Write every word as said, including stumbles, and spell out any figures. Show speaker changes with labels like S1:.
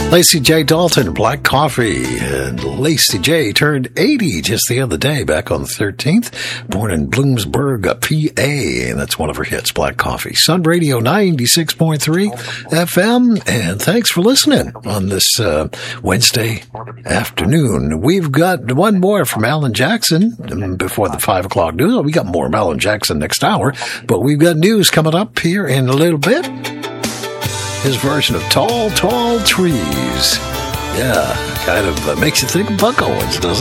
S1: Lacey J. Dalton, Black Coffee. And Lacey J. turned eighty just the other day, back on the thirteenth. Born in Bloomsburg, P A. And that's one of her hits, Black Coffee. Sun Radio ninety-six point three F M. And thanks for listening on this uh, Wednesday afternoon. We've got one more from Alan Jackson before the five o'clock news. We got more of Alan Jackson next hour, but we've got news coming up here in a little bit. His version of Tall, Tall Trees. Yeah, kind of uh, makes you think of Buck Owens, doesn't it?